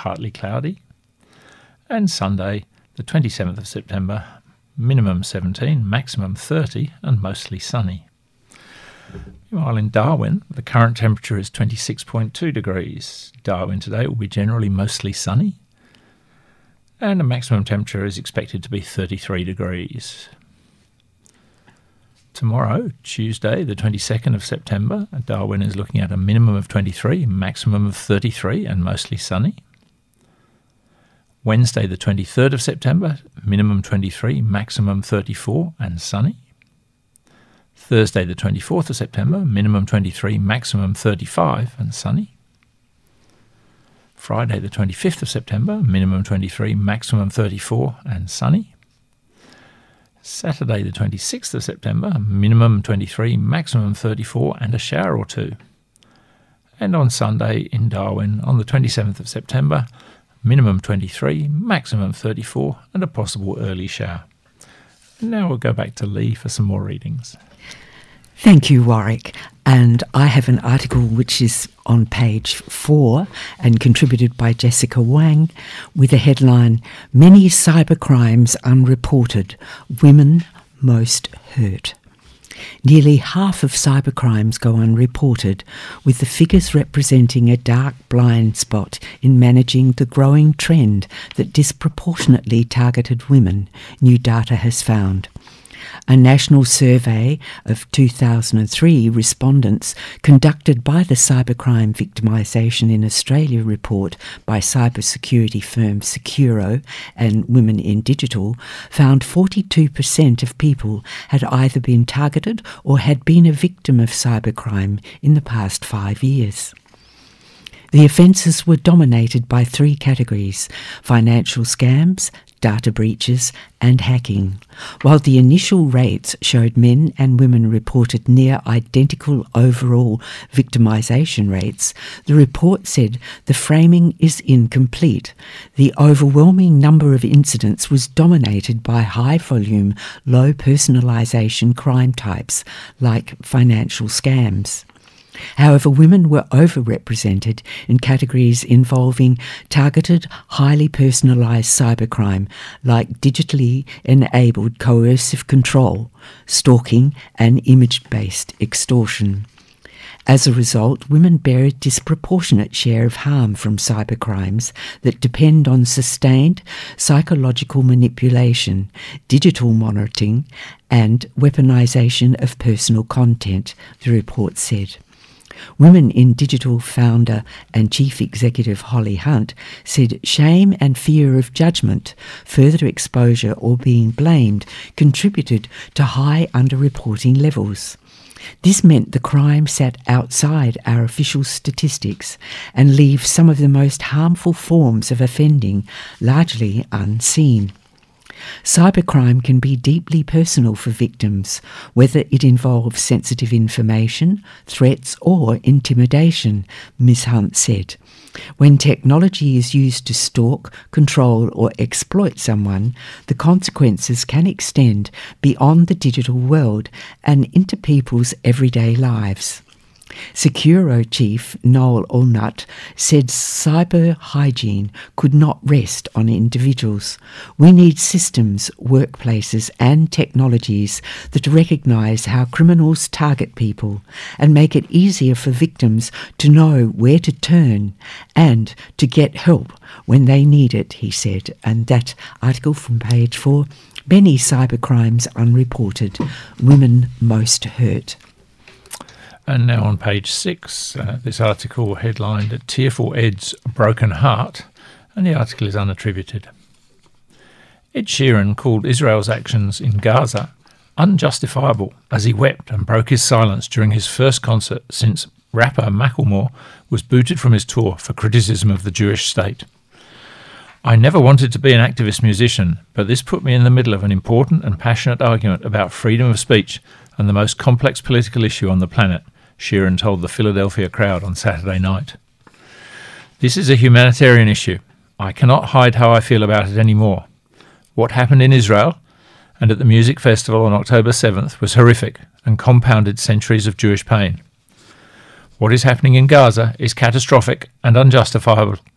partly cloudy. And Sunday, the 27th of September, minimum 17, maximum 30 and mostly sunny. While in Darwin, the current temperature is 26.2 degrees. Darwin today will be generally mostly sunny, and the maximum temperature is expected to be 33 degrees. Tomorrow, Tuesday, the 22nd of September, Darwin is looking at a minimum of 23, maximum of 33 and mostly sunny. Wednesday, the 23rd of September, minimum 23, maximum 34 and sunny. Thursday, the 24th of September, minimum 23, maximum 35 and sunny. Friday, the 25th of September, minimum 23, maximum 34 and sunny. Saturday, the 26th of September, minimum 23, maximum 34 and a shower or two. And on Sunday in Darwin, on the 27th of September, minimum 23, maximum 34 and a possible early shower. And now we'll go back to Lee for some more readings. Thank you, Warwick. And I have an article which is on page 4 and contributed by Jessica Wang with the headline, Many Cybercrimes Unreported, Women Most Hurt. Nearly half of cybercrimes go unreported, with the figures representing a dark blind spot in managing the growing trend that disproportionately targeted women, new data has found. A national survey of 2003 respondents conducted by the Cybercrime Victimisation in Australia report by cybersecurity firm Securo and Women in Digital found 42% of people had either been targeted or had been a victim of cybercrime in the past 5 years. The offences were dominated by 3 categories: financial scams, data breaches and hacking. While the initial rates showed men and women reported near identical overall victimisation rates, the report said the framing is incomplete. The overwhelming number of incidents was dominated by high-volume, low-personalisation crime types like financial scams. However, women were overrepresented in categories involving targeted, highly personalised cybercrime like digitally enabled coercive control, stalking and image-based extortion. As a result, women bear a disproportionate share of harm from cybercrimes that depend on sustained psychological manipulation, digital monitoring and weaponisation of personal content, the report said. Women in Digital founder and chief executive Holly Hunt said shame and fear of judgment, further exposure or being blamed contributed to high underreporting levels. This meant the crime sat outside our official statistics and leaves some of the most harmful forms of offending largely unseen. Cybercrime can be deeply personal for victims, whether it involves sensitive information, threats or intimidation, Ms. Hunt said. When technology is used to stalk, control or exploit someone, the consequences can extend beyond the digital world and into people's everyday lives. Securo chief Noel Allnut said cyber hygiene could not rest on individuals. We need systems, workplaces and technologies that recognise how criminals target people and make it easier for victims to know where to turn and to get help when they need it, he said. And that article from page 4, Many Cybercrimes Unreported, Women Most Hurt. And now on page 6, this article headlined Tearful Ed's Broken Heart, and the article is unattributed. Ed Sheeran called Israel's actions in Gaza unjustifiable as he wept and broke his silence during his first concert since rapper Macklemore was booted from his tour for criticism of the Jewish state. I never wanted to be an activist musician, but this put me in the middle of an important and passionate argument about freedom of speech and the most complex political issue on the planet, Sheeran told the Philadelphia crowd on Saturday night. This is a humanitarian issue. I cannot hide how I feel about it anymore. What happened in Israel and at the music festival on October 7th was horrific and compounded centuries of Jewish pain. What is happening in Gaza is catastrophic and unjustifiable,